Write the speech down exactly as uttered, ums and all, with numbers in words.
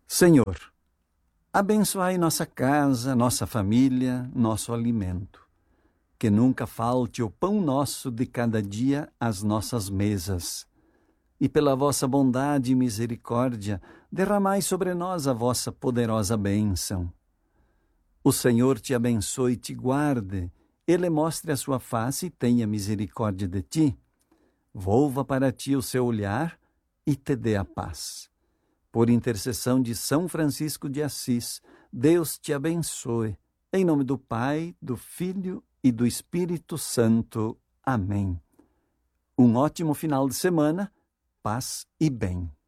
Senhor, abençoai nossa casa, nossa família, nosso alimento. Que nunca falte o pão nosso de cada dia às nossas mesas. E pela vossa bondade e misericórdia, derramai sobre nós a vossa poderosa bênção. O Senhor te abençoe e te guarde. Ele mostre a sua face e tenha misericórdia de ti. Volva para ti o seu olhar e te dê a paz. Por intercessão de São Francisco de Assis, Deus te abençoe. Em nome do Pai, do Filho e do Espírito Santo. Amém. Um ótimo final de semana, paz e bem.